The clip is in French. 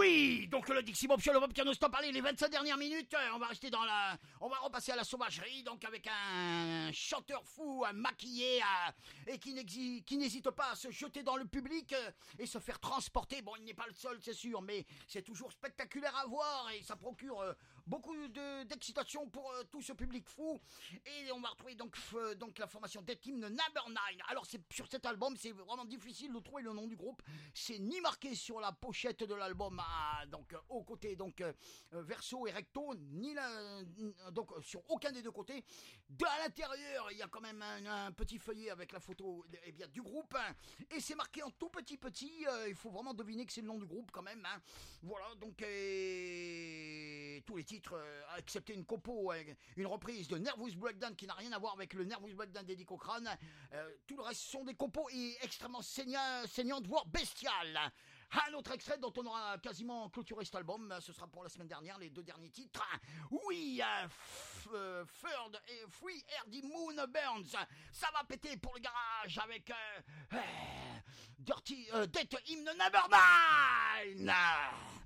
Oui, donc le Dixie Bob Show, le Bob Piano Stop. Allez, les 25 dernières minutes, on va rester on va repasser à la sauvagerie, donc avec un chanteur fou, maquillé, et qui n'hésite pas à se jeter dans le public et se faire transporter. Bon, il n'est pas le seul, c'est sûr, mais c'est toujours spectaculaire à voir et ça procure beaucoup d'excitation pour tout ce public fou. Et on va retrouver donc la formation Death Hymn Number 9. Alors, sur cet album, c'est vraiment difficile de trouver le nom du groupe. C'est ni marqué sur la pochette de l'album, donc au côté donc verso et recto, ni donc sur aucun des deux côtés. À l'intérieur, il y a quand même un petit feuillet avec la photo bien du groupe, et c'est marqué en tout petit. Il faut vraiment deviner que c'est le nom du groupe quand même. Voilà, donc tous les titres, excepté une compo, une reprise de Nervous Breakdown qui n'a rien à voir avec le Nervous Breakdown d'Eddie Cochrane. Tout le reste sont des compos extrêmement saignantes, voire bestiales. Un autre extrait dont on aura quasiment clôturé cet album, ce sera pour la semaine dernière, les deux derniers titres. Oui, Third et Free Air Moon Burns, ça va péter pour le garage avec Death Hymn Number 9.